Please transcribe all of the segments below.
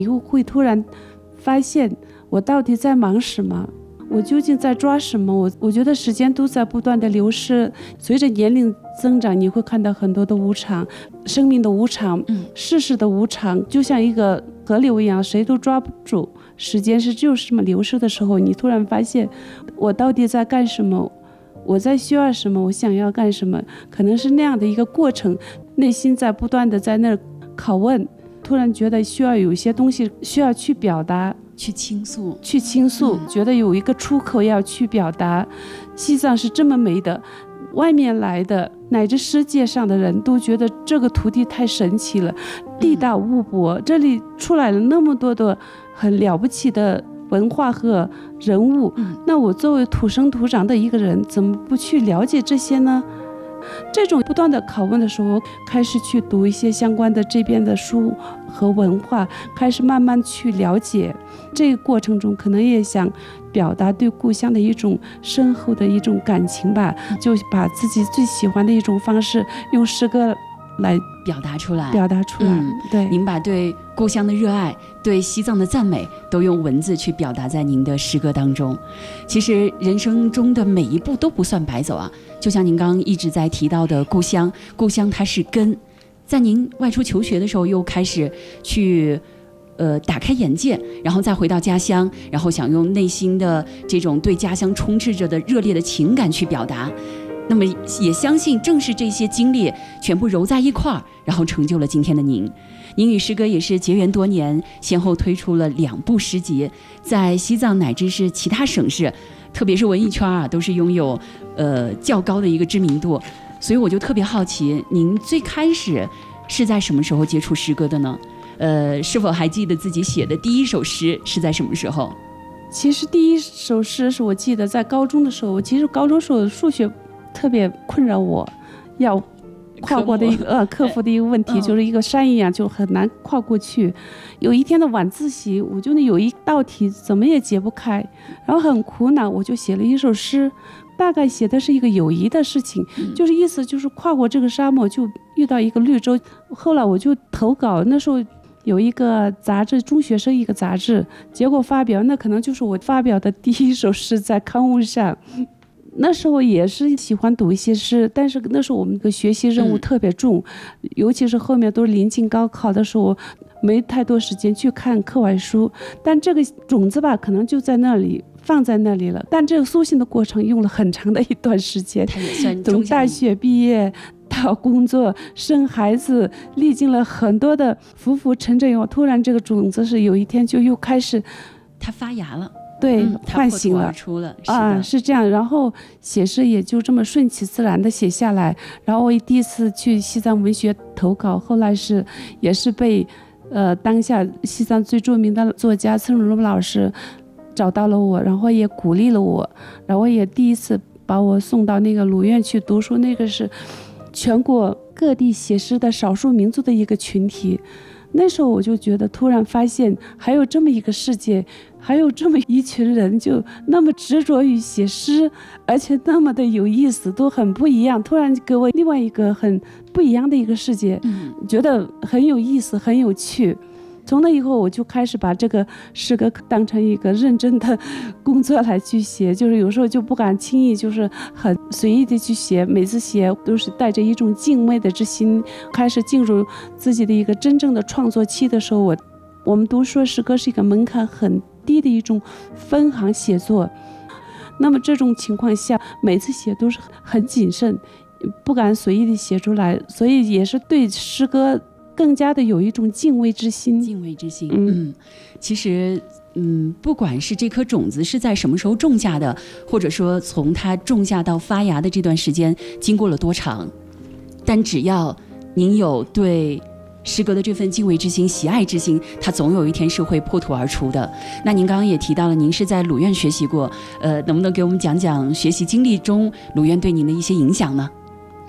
以后会突然发现我到底在忙什么，我究竟在抓什么。我觉得时间都在不断的流失，随着年龄增长，你会看到很多的无常，生命的无常，世事的无常，就像一个河流一样，谁都抓不住。时间是就是这么流逝的时候，你突然发现我到底在干什么，我在需要什么，我想要干什么，可能是那样的一个过程，内心在不断的在那拷问，突然觉得需要有一些东西需要去表达， 去倾诉， 觉得有一个出口要去表达。西藏是这么美的，外面来的乃至世界上的人都觉得这个土地太神奇了，地大物博，这里出来了那么多的很了不起的文化和人物，那我作为土生土长的一个人，怎么不去了解这些呢？这种不断的拷问的时候，开始去读一些相关的这边的书和文化，开始慢慢去了解。这个过程中可能也想表达对故乡的一种深厚的一种感情吧，就把自己最喜欢的一种方式用诗歌来表达出来。 对， 您把对故乡的热爱，对西藏的赞美，都用文字去表达在您的诗歌当中。其实人生中的每一步都不算白走啊，就像您刚刚一直在提到的故乡它是根，在您外出求学的时候，又开始去打开眼界，然后再回到家乡，然后想用内心的这种对家乡充斥着的热烈的情感去表达。那么也相信正是这些经历全部揉在一块儿，然后成就了今天的您。您与诗歌也是结缘多年，先后推出了2部诗集，在西藏乃至是其他省市，特别是文艺圈啊，都是拥有较高的一个知名度。所以我就特别好奇，您最开始是在什么时候接触诗歌的呢？是否还记得自己写的第一首诗是在什么时候？ 其实第一首诗是我记得在高中的时候，其实高中时候数学特别困扰我，要跨过的一个克服的一个问题，就是一个山一样，就很难跨过去。有一天的晚自习，我就有一道题怎么也解不开，然后很苦恼，我就写了一首诗，大概写的是一个友谊的事情，就是意思就是跨过这个沙漠就遇到一个绿洲。后来我就投稿，那时候有一个杂志，中学生一个杂志，结果发表，那可能就是我发表的第一首诗在刊物上。那时候也是喜欢读一些诗，但是那时候我们的学习任务特别重，尤其是后面都是临近高考的时候，没太多时间去看课外书，但这个种子吧，可能就在那里放在那里了。但这个苏醒的过程用了很长的一段时间，从大学毕业到工作生孩子，历经了很多的浮浮沉沉以后，突然这个种子是有一天就又开始它发芽了， 对，唤醒了，是这样。然后写诗也就这么顺其自然的写下来。然后我第一次去西藏文学投稿，后来也是被当下西藏最著名的作家村鲁老师找到了我，然后也鼓励了我，然后也第一次把我送到那个鲁院去读书，那个是全国各地写诗的少数民族的一个群体。那时候我就觉得突然发现还有这么一个世界，还有这么一群人就那么执着于写诗，而且那么的有意思，都很不一样，突然给我另外一个很不一样的一个世界，觉得很有意思，很有趣。从那以后我就开始把这个诗歌当成一个认真的工作来去写，就是有时候就不敢轻易就是很随意的去写，每次写都是带着一种敬畏的之心。开始进入自己的一个真正的创作期的时候，我们都说诗歌是一个门槛很低的一种分行写作，那么这种情况下每次写都是很谨慎，不敢随意的写出来，所以也是对诗歌更加的有一种敬畏之心。 其实不管是这颗种子是在什么时候种下的，或者说从它种下到发芽的这段时间经过了多长，但只要您有对诗歌的这份敬畏之心、喜爱之心，它总有一天是会破土而出的。那您刚刚也提到了您是在鲁院学习过，能不能给我们讲讲学习经历中鲁院对您的一些影响呢？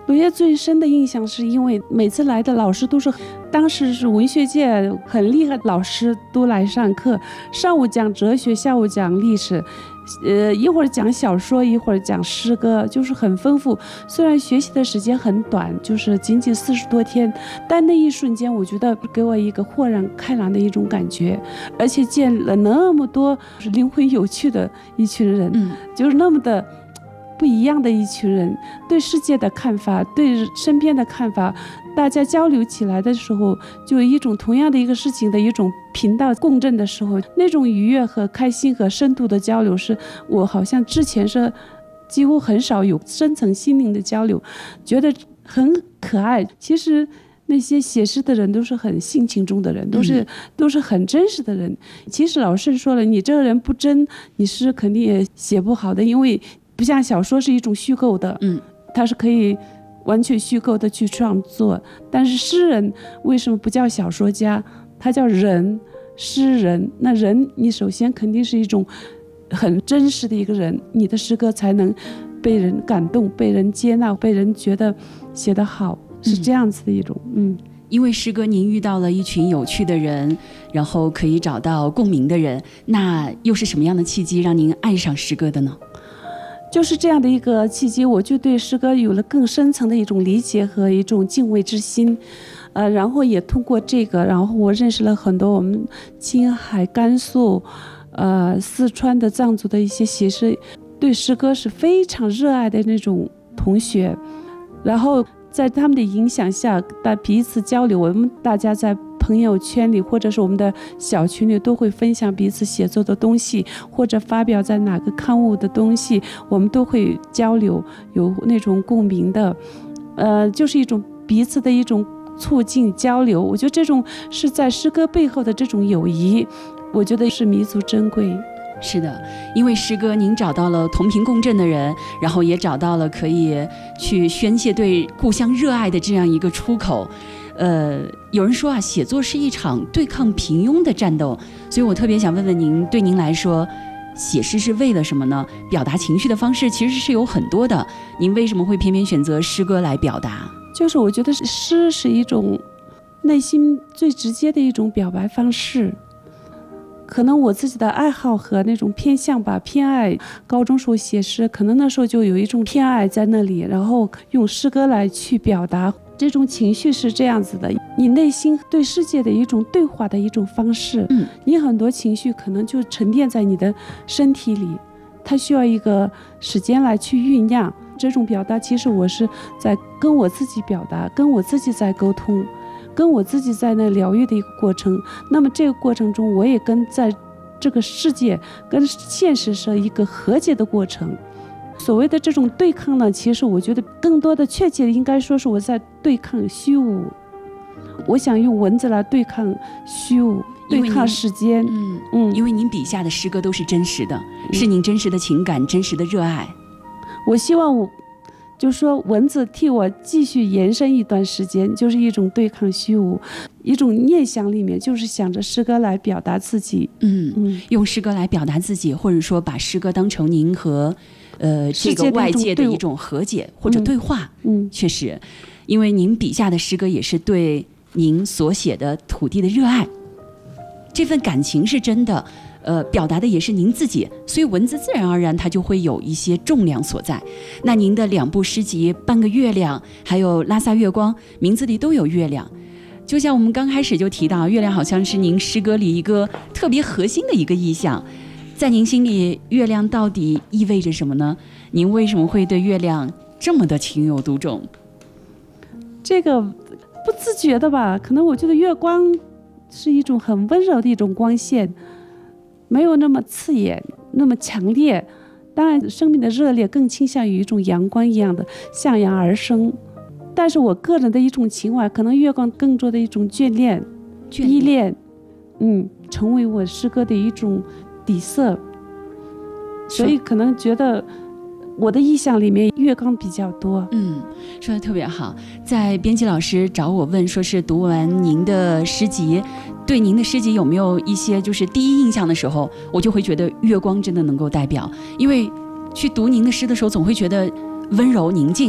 留下最深的印象是因为每次来的老师都是当时是文学界很厉害的老师都来上课，上午讲哲学，下午讲历史，一会儿讲小说，一会儿讲诗歌，就是很丰富。虽然学习的时间很短，就是仅仅40多天，但那一瞬间我觉得给我一个豁然开朗的一种感觉，而且见了那么多灵魂有趣的一群人，就是那么的不一样的一群人，对世界的看法，对身边的看法，大家交流起来的时候，就有一种同样的一个事情的一种频道共振的时候，那种愉悦和开心和深度的交流，是我好像之前是几乎很少有深层心灵的交流，觉得很可爱。其实那些写诗的人都是很性情中的人，都是很真实的人。其实老师说了，你这个人不真，你诗肯定也写不好的，因为不像小说是一种虚构的，它是可以完全虚构的去创作。但是诗人为什么不叫小说家？他叫人，诗人。那人，你首先肯定是一种很真实的一个人，你的诗歌才能被人感动，被人接纳，被人觉得写得好，是这样子的一种。 因为诗歌您遇到了一群有趣的人，然后可以找到共鸣的人，那又是什么样的契机让您爱上诗歌的呢？ 就是这样的一个契机，我就对诗歌有了更深层的一种理解和一种敬畏之心，然后也通过这个，然后我认识了很多我们青海、甘肃、四川的藏族的一些写诗，对诗歌是非常热爱的那种同学，然后在他们的影响下，彼此交流，我们大家在朋友圈里或者是我们的小群里都会分享彼此写作的东西，或者发表在哪个刊物的东西，我们都会交流，有那种共鸣的，就是一种彼此的一种促进交流。我觉得这种是在诗歌背后的这种友谊，我觉得是弥足珍贵。 是的，因为诗歌您找到了同频共振的人，然后也找到了可以去宣泄对故乡热爱的这样一个出口。有人说啊，写作是一场对抗平庸的战斗，所以我特别想问问您，对您来说写诗是为了什么呢？表达情绪的方式其实是有很多的，您为什么会偏偏选择诗歌来表达？ 就是我觉得诗是一种内心最直接的一种表白方式，可能我自己的爱好和那种偏向吧，偏爱高中时候写诗，可能那时候就有一种偏爱在那里，然后用诗歌来去表达这种情绪。是这样子的，你内心对世界的一种对话的一种方式，你很多情绪可能就沉淀在你的身体里，它需要一个时间来去酝酿。这种表达其实我是在跟我自己表达，跟我自己在沟通，跟我自己在那疗愈的一个过程。那么这个过程中，我也跟在这个世界跟现实是一个和解的过程。所谓的这种对抗呢，其实我觉得更多的确切的应该说是我在对抗虚无，我想用文字来对抗虚无，对抗时间。 因为您笔下的诗歌都是真实的，是您真实的情感，真实的热爱。 我希望就是说文字替我继续延伸一段时间，就是一种对抗虚无，一种念想里面就是想着诗歌来表达自己。 用诗歌来表达自己，或者说把诗歌当成您和这个外界的一种和解或者对话。确实，因为您笔下的诗歌也是对您所写的土地的热爱，这份感情是真的，表达的也是您自己，所以文字自然而然它就会有一些重量所在。那您的2部诗集《半个月亮》还有《拉萨月光》，名字里都有月亮，就像我们刚开始就提到，月亮好像是您诗歌里一个特别核心的一个意象。在您心里，月亮到底意味着什么呢？您为什么会对月亮这么的情有独钟？ 这个不自觉的吧，可能我觉得月光是一种很温柔的一种光线，没有那么刺眼，那么强烈。当然生命的热烈更倾向于一种阳光一样的向阳而生，但是我个人的一种情怀，可能月光更多的一种眷恋依恋，成为我诗歌的一种底色。所以可能觉得我的意象里面月光比较多。 说得特别好。在编辑老师找我问，说是读完您的诗集，对您的诗集有没有一些就是第一印象的时候，我就会觉得月光真的能够代表。因为去读您的诗的时候，总会觉得温柔宁静，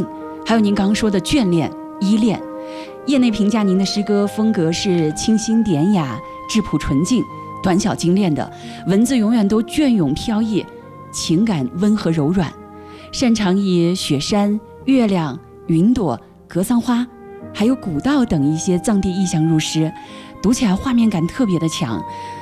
还有您刚刚说的眷恋、依恋。业内评价您的诗歌风格是清新典雅、质朴纯净、短小精炼的，文字永远都隽永飘逸，情感温和柔软，擅长以雪山、月亮、云朵、格桑花还有古道等一些藏地意象入诗，读起来画面感特别的强。